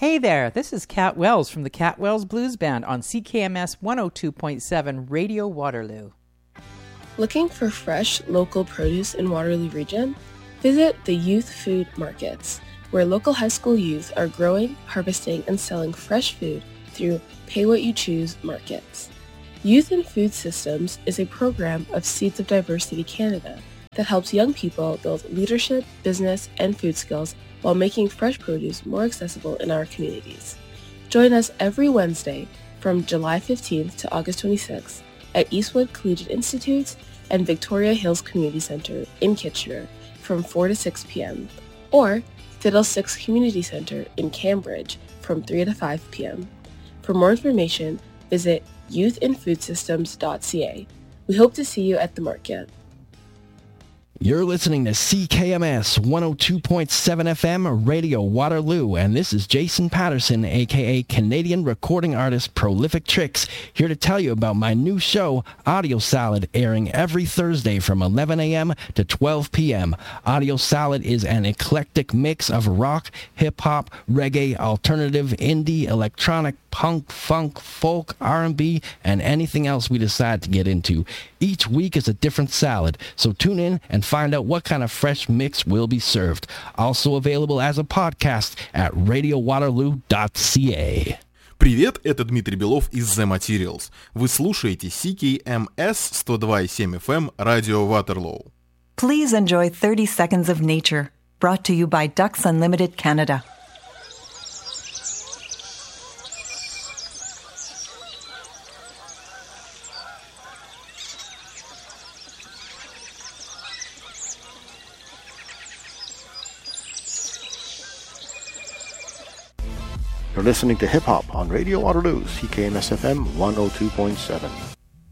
Hey there, this is Cat Wells from the Cat Wells Blues Band on CKMS 102.7 Radio Waterloo. Looking for fresh, local produce in Waterloo Region? Visit the Youth Food Markets, where local high school youth are growing, harvesting, and selling fresh food through Pay What You Choose markets. Youth in Food Systems is a program of Seeds of Diversity Canada that helps young people build leadership, business, and food skills while making fresh produce more accessible in our communities. Join us every Wednesday from July 15th to August 26th at Eastwood Collegiate Institute and Victoria Hills Community Center in Kitchener from 4 to 6 p.m. or Fiddlesticks Community Center in Cambridge from 3 to 5 p.m. For more information, visit youthinfoodsystems.ca. We hope to see you at the market. You're listening to CKMS 102.7 FM Radio Waterloo, and this is Jason Patterson, aka Canadian recording artist Prolific Tricks, here to tell you about my new show, Audio Salad, airing every Thursday from 11 a.m. to 12 p.m. Audio Salad is an eclectic mix of rock, hip-hop, reggae, alternative, indie, electronic, punk, funk, folk, R&B, and anything else we decide to get into. Each week is a different salad, so tune in and find out what kind of fresh mix will be served. Also available as a podcast at radiowaterloo.ca. Привет, это Дмитрий Белов из The Materials. Вы слушаете CKMS 102.7 FM Radio Waterloo. Please enjoy 30 Seconds of Nature, brought to you by Ducks Unlimited Canada. You're listening to Hip Hop on Radio Waterloo, CKMS FM 102.7.